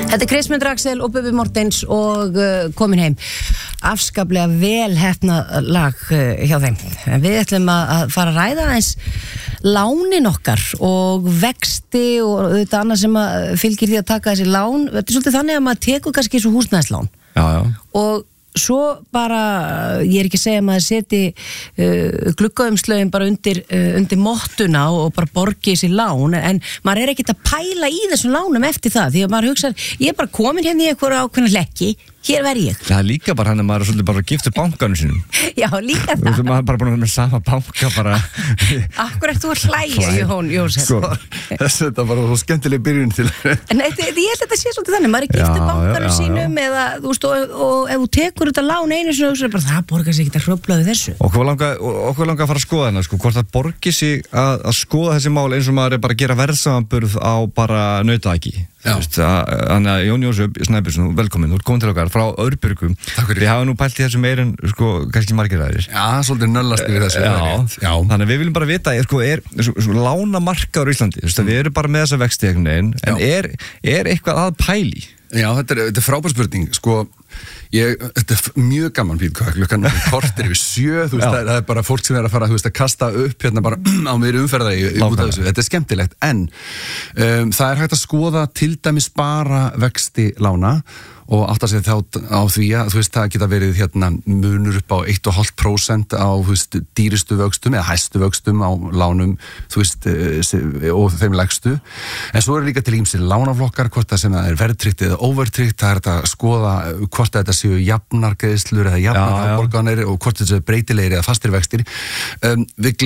Þetta Kristmundur Axel og Bubbi Mortens og komin heim. Afskaplega vel heppnað lag hjá þeim. En við ætlum að fara að ræða eins lánin okkar og vexti og þetta annað sem fylgir því að taka þessi lán. Þetta svolítið þannig að maður tekur kannski svo húsnæðislán. Já. Og svo bara, ég ekki að segja að maður seti gluggaumslögin bara undir mottuna og bara borgi þessi lán, en maður ekkert að pæla í þessum lánum eftir það, því að maður hugsa, ég bara komin hérna í einhverju ákveðna hlekki, hér verð ég. Það líka bara hann að maður svolítið bara giftur bankanum sínum. Já, líka það. Þú veist, maður bara búin að vera með sama banka bara. Akkur ert þú að hlæja, Jón Jósef? Þetta var svo skemmtileg byrjun til. En ég held að þetta sé svolítið þannig, maður giftur bankanum sínum eða, þú veist, og ef þú tekur þetta lán einu sinni, þú veist, bara það borgar sig ekki að hröfla við þessu. Okkur langar að fara að skoða hérna, sko, hvort það borgi sig að skoða þessi mál eins og maður bara að gera verðsamanburð á bara nautaki. Þannig að Jón Jósef Snæbjörnsson, velkomin, þú ert komin til okkar frá Örbjörgum. Við hafa nú pælt í þessu meir en sko, kannski margir aðrir. Já, svolítið nöllast við þessu. Já. Þannig að við viljum bara vita, er lánamarkaður í Íslandi, við erum bara með þessa vexti einhvern veginn, en er eitthvað að pæli? Já, þetta er frábær spurning, sko. Þetta er mjög gaman fyrir hvað klukkan kortir yfir 7, þú veist, það er bara fólk sem að fara, þú veist, að kasta upp hérna bara á meiri umferða út af þessu, þetta er skemmtilegt, en það er hægt að skoða til dæmis bara vexti lána og átt að segja þá á því að, þú veist, það geta verið hérna munur upp á 1,5% á, þú veist, dýristu vöxtum eða hæstu vöxtum á lánum, þú veist, og þeim lægstu, en svo líka til ýmsir lánaflokkar, hvort það sem það er verðtryggt eða óverðtryggt, það er þetta að skoða hvort þetta séu jafnar greiðslur eða jafnar afborganir og hvort þetta séu breytilegir eða fastir vextir. Við